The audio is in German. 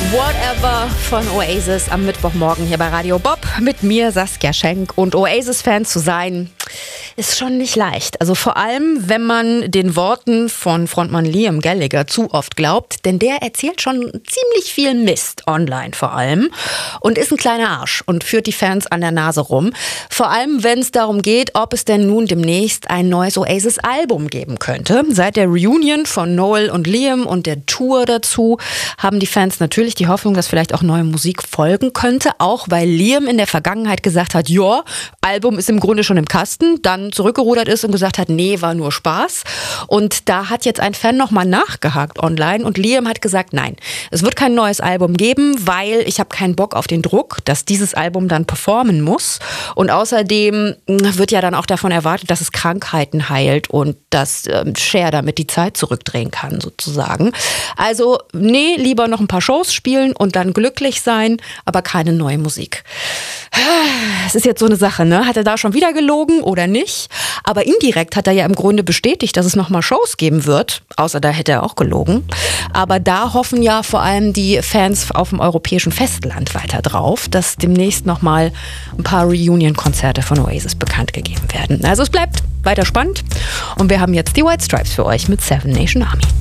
Whatever von Oasis am Mittwochmorgen hier bei Radio Bob mit mir, Saskia Schenk. Und Oasis-Fan zu sein, ist schon nicht leicht. Also vor allem, wenn man den Worten von Frontmann Liam Gallagher zu oft glaubt, denn der erzählt schon ziemlich viel Mist online vor allem und ist ein kleiner Arsch und führt die Fans an der Nase rum. Vor allem, wenn es darum geht, ob es denn nun demnächst ein neues Oasis-Album geben könnte. Seit der Reunion von Noel und Liam und der Tour dazu haben die Fans natürlich die Hoffnung, dass vielleicht auch neue Musik folgen könnte, auch weil Liam in der Vergangenheit gesagt hat, ja, Album ist im Grunde schon im Kasten, dann zurückgerudert ist und gesagt hat, nee, war nur Spaß. Und da hat jetzt ein Fan nochmal nachgehakt online und Liam hat gesagt, nein, es wird kein neues Album geben, weil ich habe keinen Bock auf den Druck, dass dieses Album dann performen muss. Und außerdem wird ja dann auch davon erwartet, dass es Krankheiten heilt und dass Cher damit die Zeit zurückdrehen kann sozusagen. Also nee, lieber noch ein paar Shows spielen und dann glücklich sein, aber keine neue Musik. Es ist jetzt so eine Sache, ne? Hat er da schon wieder gelogen oder nicht? Aber indirekt hat er ja im Grunde bestätigt, dass es nochmal Shows geben wird. Außer da hätte er auch gelogen. Aber da hoffen ja vor allem die Fans auf dem europäischen Festland weiter drauf, dass demnächst nochmal ein paar Reunion-Konzerte von Oasis bekannt gegeben werden. Also es bleibt weiter spannend. Und wir haben jetzt die White Stripes für euch mit Seven Nation Army.